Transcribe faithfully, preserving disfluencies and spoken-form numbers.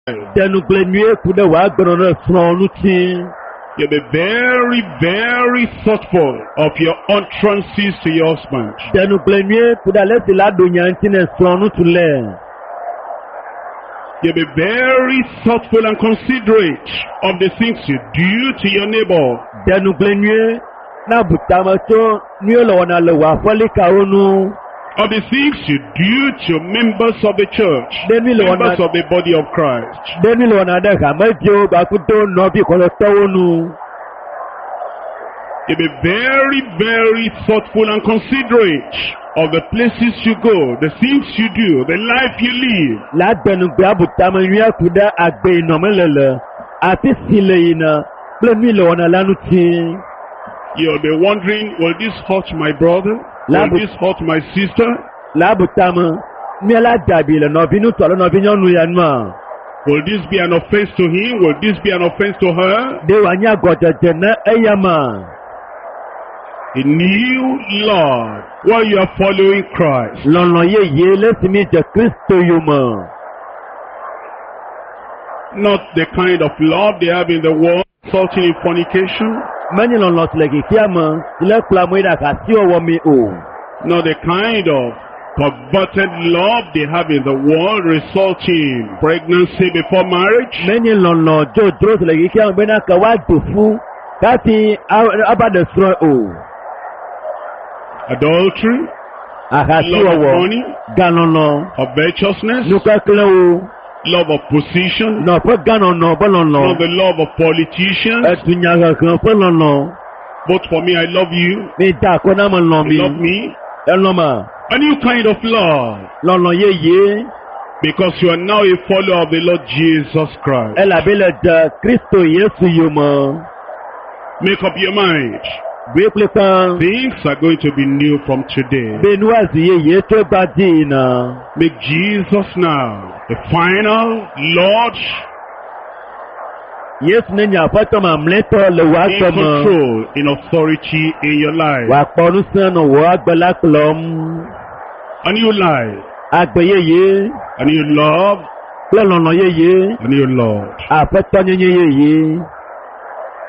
You'll be very, very thoughtful of your utterances to your husband. You'll be very thoughtful and considerate of the things you do to your neighbor. Of the things you do to members of the church, members of the body of Christ. You'll be very, very thoughtful and considerate of the places you go, the things you do, the life you live. You'll be wondering, will this hurt my brother? Will this hurt my sister? Will this be an offense to him? Will this be an offense to her? A new Lord, while you are following Christ. Not the kind of love they have in the world, resulting in fornication. Not the kind of perverted love they have in the world, resulting in pregnancy before marriage. Adultery, love of money, covetousness, love of position, not the love of politicians. Vote for me, I love you. You love me. A new kind of love. Because you are now a follower of the Lord Jesus Christ. Make up your mind. Things are going to be new from today. Make Jesus now the final Lord, in control, in authority in your life. A new life, a new love, a new Lord.